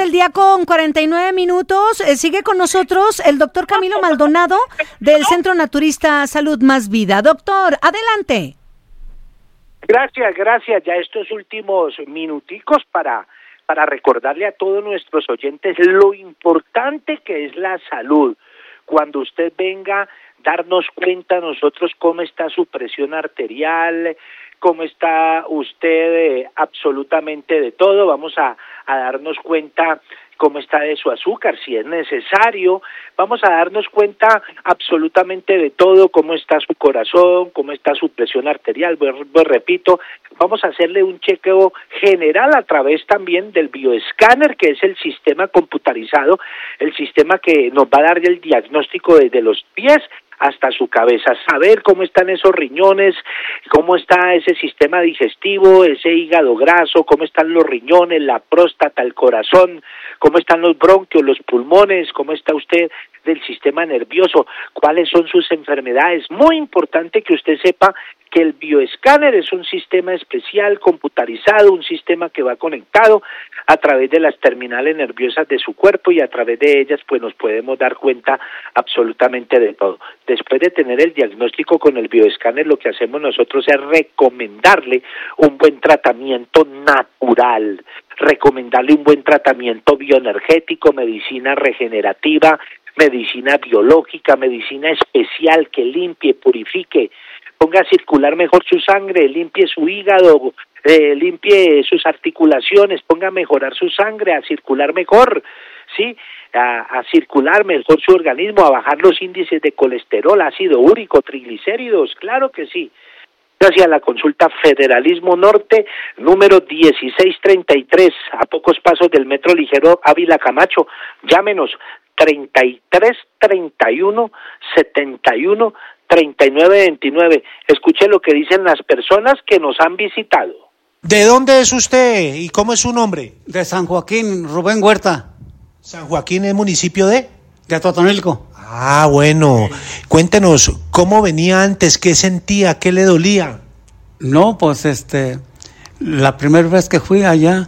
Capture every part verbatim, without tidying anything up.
del día con cuarenta y nueve minutos. Eh, sigue con nosotros el doctor Camilo Maldonado del Centro Naturista Salud Más Vida. Doctor, adelante. Gracias, gracias. Ya estos últimos minuticos para, para recordarle a todos nuestros oyentes lo importante que es la salud. Cuando usted venga, darnos cuenta nosotros cómo está su presión arterial, cómo está usted eh, absolutamente de todo. Vamos a, a darnos cuenta cómo está de su azúcar, si es necesario. Vamos a darnos cuenta absolutamente de todo, cómo está su corazón, cómo está su presión arterial. Pues, pues repito, vamos a hacerle un chequeo general a través también del bioescáner, que es el sistema computarizado, el sistema que nos va a dar el diagnóstico desde los pies hasta su cabeza, saber cómo están esos riñones, cómo está ese sistema digestivo, ese hígado graso, cómo están los riñones, la próstata, el corazón, cómo están los bronquios, los pulmones, cómo está usted del sistema nervioso, cuáles son sus enfermedades. Muy importante que usted sepa que el bioescáner es un sistema especial, computarizado, un sistema que va conectado a través de las terminales nerviosas de su cuerpo y a través de ellas pues nos podemos dar cuenta absolutamente de todo. Después de tener el diagnóstico con el bioescáner, lo que hacemos nosotros es recomendarle un buen tratamiento natural, recomendarle un buen tratamiento bioenergético, medicina regenerativa, medicina biológica, medicina especial que limpie, purifique, ponga a circular mejor su sangre, limpie su hígado, eh, limpie sus articulaciones, ponga a mejorar su sangre, a circular mejor, ¿sí? A, a circular mejor su organismo, a bajar los índices de colesterol, ácido úrico, triglicéridos, claro que sí. Gracias a la consulta Federalismo Norte, número dieciséis treinta y tres, a pocos pasos del Metro Ligero Ávila Camacho. Llámenos treinta y tres treinta y uno setenta y uno treinta y nueve veintinueve. Escuche lo que dicen las personas que nos han visitado. ¿De dónde es usted y cómo es su nombre? De San Joaquín, Rubén Huerta. ¿San Joaquín es municipio de? De Totonilco. Ah, bueno. Cuéntenos, ¿cómo venía antes? ¿Qué sentía? ¿Qué le dolía? No, pues este, la primera vez que fui allá,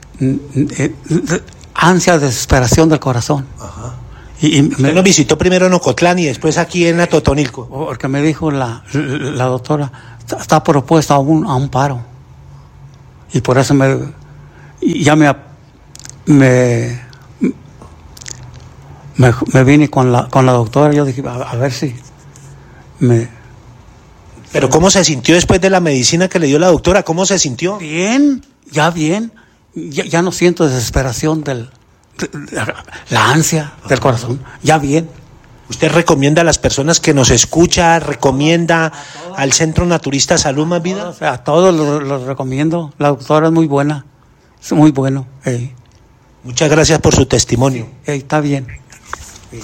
eh, ansia, desesperación del corazón. Ajá. Y, y Usted me, nos visitó primero en Ocotlán y después aquí en Atotonilco. Porque me dijo la, la doctora, está propuesta a un, a un paro. Y por eso me, ya me, me, me, me vine con la, con la doctora. Yo dije, a, a ver si me... ¿Pero cómo se sintió después de la medicina que le dio la doctora? ¿Cómo se sintió? Bien, ya bien. Ya, ya no siento desesperación del... La, la ansia del corazón, ya bien. ¿Usted recomienda a las personas que nos escucha, recomienda al Centro Naturista Salud Más Vida? A todos los, los recomiendo, la doctora es muy buena, es muy bueno. Hey. Muchas gracias por su testimonio. Hey, está bien. Hey.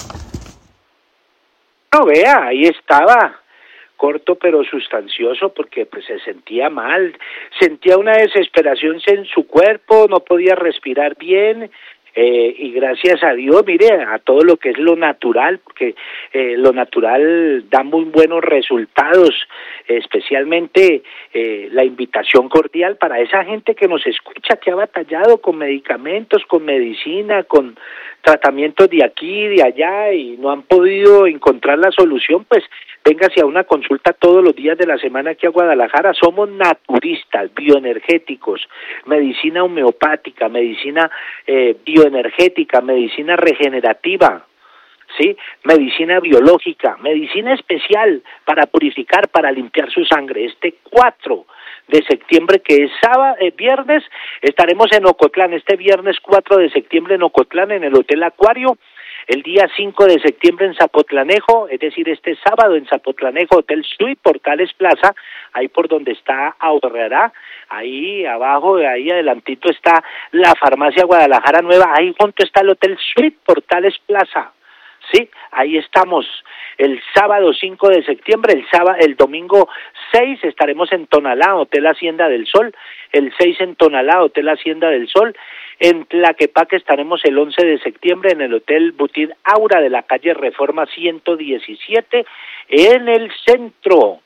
No, vea, ahí estaba, corto pero sustancioso, porque pues se sentía mal, sentía una desesperación en su cuerpo, no podía respirar bien. Eh, y gracias a Dios, mire, a todo lo que es lo natural, porque eh, lo natural da muy buenos resultados, especialmente eh, la invitación cordial para esa gente que nos escucha, que ha batallado con medicamentos, con medicina, con tratamientos de aquí, de allá, y no han podido encontrar la solución, pues véngase a una consulta todos los días de la semana aquí a Guadalajara. Somos naturistas, bioenergéticos, medicina homeopática, medicina eh, bioenergética, medicina regenerativa, ¿sí? Medicina biológica, medicina especial para purificar, para limpiar su sangre. Este cuatro de septiembre, que es sábado, eh, viernes, estaremos en Ocotlán, este viernes cuatro de septiembre en Ocotlán, en el Hotel Acuario. El día cinco de septiembre en Zapotlanejo, es decir, este sábado en Zapotlanejo, Hotel Suite, Portales Plaza, ahí por donde está Ahorrará, ahí abajo, ahí adelantito está la Farmacia Guadalajara Nueva, ahí junto está el Hotel Suite, Portales Plaza, sí, ahí estamos. El sábado cinco de septiembre, el sábado, el domingo seis estaremos en Tonalá, Hotel Hacienda del Sol, el seis en Tonalá, Hotel Hacienda del Sol. En Tlaquepaque estaremos el once de septiembre en el Hotel Boutique Aura de la calle Reforma ciento diecisiete en el centro.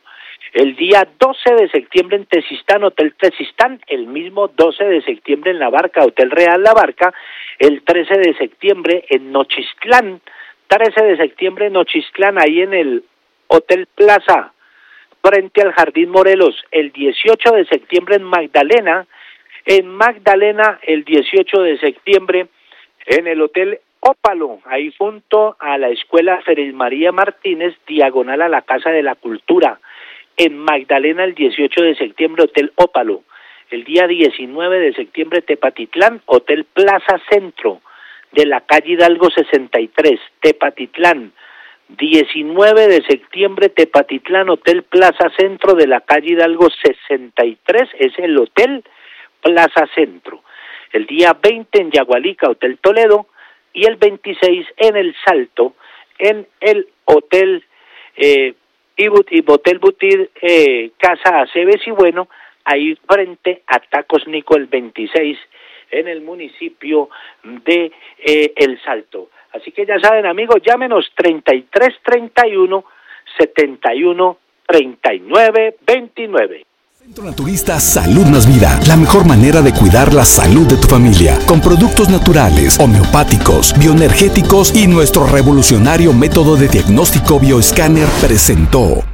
El día doce de septiembre en Tezistán, Hotel Tezistán, el mismo doce de septiembre en La Barca, Hotel Real La Barca, el trece de septiembre en Nochistlán, trece de septiembre en Nochistlán, ahí en el Hotel Plaza, frente al Jardín Morelos, el dieciocho de septiembre en Magdalena, en Magdalena el dieciocho de septiembre en el Hotel Ópalo, ahí junto a la Escuela Félix María Martínez, diagonal a la Casa de la Cultura, en Magdalena el dieciocho de septiembre, Hotel Ópalo. El día diecinueve de septiembre, Tepatitlán, Hotel Plaza Centro, de la calle Hidalgo sesenta y tres, Tepatitlán. diecinueve de septiembre, Tepatitlán, Hotel Plaza Centro, de la calle Hidalgo sesenta y tres, es el Hotel Plaza Centro. El día veinte en Yagualica, Hotel Toledo, y el veintiséis en El Salto, en el Hotel eh, y Hotel Butir eh, Casa Aceves y Bueno, ahí frente a Tacos Nico, el veintiséis en el municipio de eh, El Salto. Así que ya saben, amigos, llámenos treinta y tres treinta y uno setenta y uno treinta y nueve veintinueve. Centro Naturista Salud Más Vida, la mejor manera de cuidar la salud de tu familia, con productos naturales, homeopáticos, bioenergéticos y nuestro revolucionario método de diagnóstico bioescáner presentó